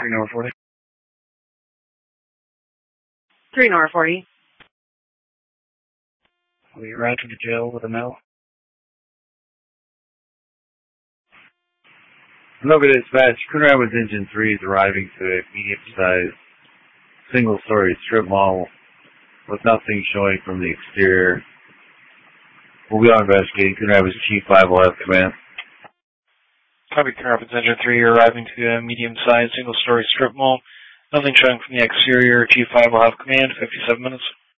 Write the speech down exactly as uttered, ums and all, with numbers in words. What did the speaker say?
three Nor forty. three Nor forty. We arrived to the jail with a mail. Nova Dispatch, Coon Rapids Engine three is arriving to a medium-sized single-story strip mall with nothing showing from the exterior. We'll be on investigating. Coon Rapids Chief five will have command. Copy, Coon Rapids Engine three, you're arriving to a medium-sized single-story strip mall. Nothing showing from the exterior. Chief five will have command, fifty-seven minutes.